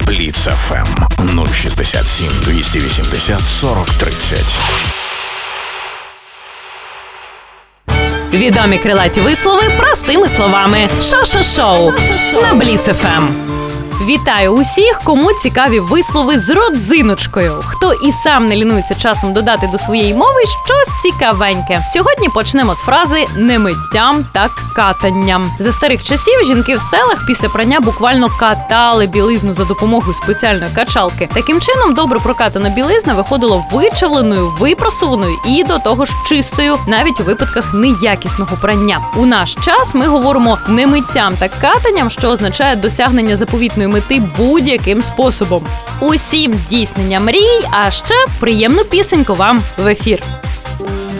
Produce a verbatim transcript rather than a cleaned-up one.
Бліц еф ем нуль шістдесят сім двісті вісімдесят сорок тридцять. Відомі крилаті вислови простими словами. Шо-шо-шоу на Бліц еф ем. Вітаю усіх, кому цікаві вислови з родзиночкою. Хто і сам не лінується часом додати до своєї мови щось цікавеньке. Сьогодні почнемо з фрази «не миттям, так катанням». За старих часів жінки в селах після прання буквально катали білизну за допомогою спеціальної качалки. Таким чином, добре прокатана білизна виходила вичавленою, випросованою і до того ж чистою, навіть у випадках неякісного прання. У наш час ми говоримо «не миттям, так катанням», що означає досягнення заповітної мети будь-яким способом. Усім здійснення мрій, а ще приємну пісеньку вам в ефір.